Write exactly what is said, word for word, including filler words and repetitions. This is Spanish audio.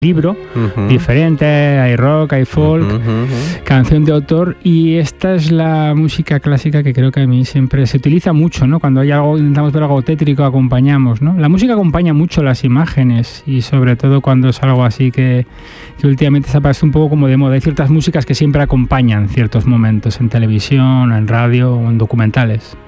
libro, uh-huh. diferente, hay rock, hay folk, uh-huh, uh-huh. canción de autor, y esta es la música clásica que creo que a mí siempre se utiliza mucho, ¿no? Cuando hay algo, intentamos ver algo tétrico, acompañamos, ¿no? La música acompaña mucho las imágenes, y sobre todo cuando es algo así que, que últimamente se ha pasado un poco como de moda. Hay ciertas músicas que siempre acompañan ciertos momentos en televisión, en radio o en documentales.